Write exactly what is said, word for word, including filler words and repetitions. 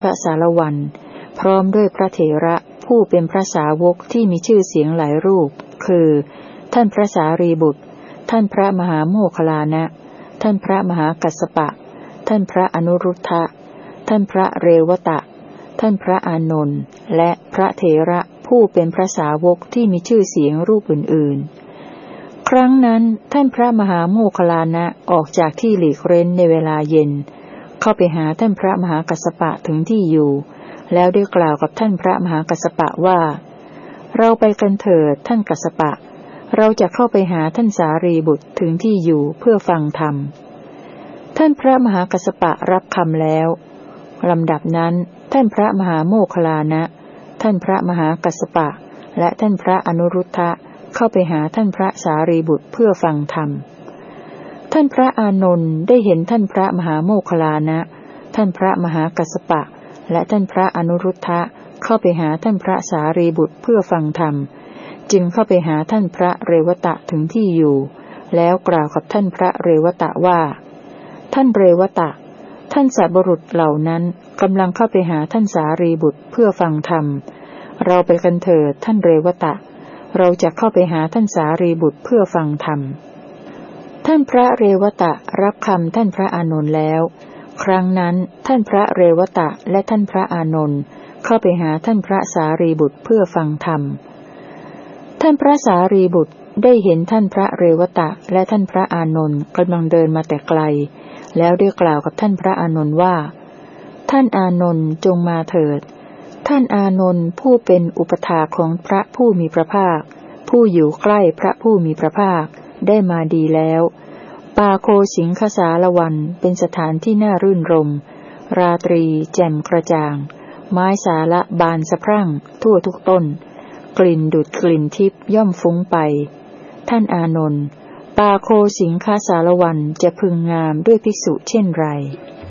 พระสารวันพร้อมด้วยพระเถระผู้เป็นพระสาวกที่มีชื่อเสียงหลายรูปคือท่านพระสารีบุตรท่านพระมหาโมคคัลลานะท่านพระมหากัสสปะท่านพระอนุรุทธะท่านพระเรวตะท่านพระอานนท์และพระเถระผู้เป็นพระสาวกที่มีชื่อเสียงรูปอื่นๆครั้งนั้นท่านพระมหาโมคคัลลานะออกจากที่หลีกเร้นในเวลาเย็นเข้าไปหาท่านพระมหากัสสปะถึงที่อยู่แล้วได้กล่าวกับท่านพระมหากัสสปะว่าเราไปกันเถิดท่านกัสสปะเราจะเข้าไปหาท่านสารีบุตรถึงที่อยู่เพื่อฟังธรรมท่านพระมหากัสสปะรับคำแล้วลำดับนั้นท่านพระมหาโมคคัลลานะท่านพระมหากัสสปะและท่านพระอนุรุทธะเข้าไปหาท่านพระสารีบุตรเพื่อฟังธรรมท่านพระอานนท์ได้เห็นท่านพระมหาโมคคัลลานะท่านพระมหากัสสปะและท่านพระอนุรุทธะเข้าไปหาท่านพระสารีบุตรเพื่อฟังธรรมจึงเข้าไปหาท่านพระเรวตะถึงที่อยู่แล้วกล่าวกับท่านพระเรวตะว่าท่านเรวตะท่านสัตบุรุษเหล่านั้นกำลังเข้าไปหาท่านสารีบุตรเพื่อฟังธรรมเราไปกันเถิดท่านเรวตะเราจะเข้าไปหาท่านสารีบุตรเพื่อฟังธรรมท่านพระเรวตะรับคำท่านพระอานนท์แล้วครั้งนั้นท่านพระเรวตะและท่านพระอานนท์เข้าไปหาท่านพระสารีบุตรเพื่อฟังธรรมท่านพระสารีบุตรได้เห็นท่านพระเรวตะและท่านพระอานนท์กำลังเดินมาแต่ไกลแล้วได้กล่าวกับท่านพระอานนท์ว่าท่านอานนท์จงมาเถิดท่านอานนท์ผู้เป็นอุปถาของพระผู้มีพระภาคผู้อยู่ใกล้พระผู้มีพระภาคได้มาดีแล้วปาโคสิงคสารวันเป็นสถานที่น่ารื่นรมราตรีแจ่มกระจ่างไม้สาละบานสะพรั่งทั่วทุกต้นกลิ่นดุจกลิ่นทิพย์ย่อมฟุ้งไปท่านอานนท์ปาโคสิงคสารวันจะพึงงามด้วยภิกษุเช่นไร